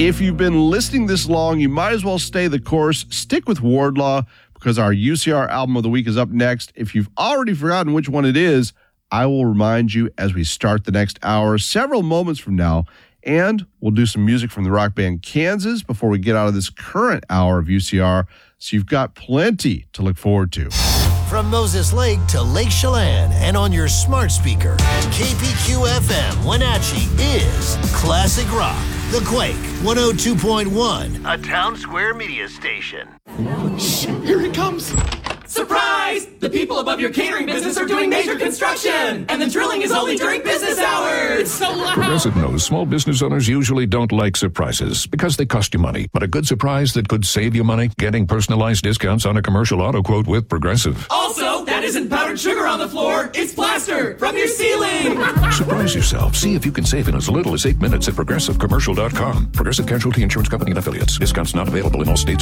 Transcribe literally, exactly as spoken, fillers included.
If you've been listening this long, you might as well stay the course. Stick with Wardlaw because our U C R album of the week is up next. If you've already forgotten which one it is, I will remind you as we start the next hour, several moments from now, and we'll do some music from the rock band Kansas before we get out of this current hour of U C R. So you've got plenty to look forward to. From Moses Lake to Lake Chelan and on your smart speaker, K P Q F M Wenatchee is Classic Rock. The Quake one oh two point one, a Town Square media station. Shh, here it comes. Surprise! The people above your catering business are doing major construction, and the drilling is only during business hours. It's so loud. Progressive knows small business owners usually don't like surprises because they cost you money. But a good surprise that could save you money, getting personalized discounts on a commercial auto quote with Progressive. Also, that isn't powdered sugar on the floor. It's plaster from your ceiling. Surprise yourself. See if you can save in as little as eight minutes at progressive commercial dot com. Progressive Casualty Insurance Company and Affiliates. Discounts not available in all states.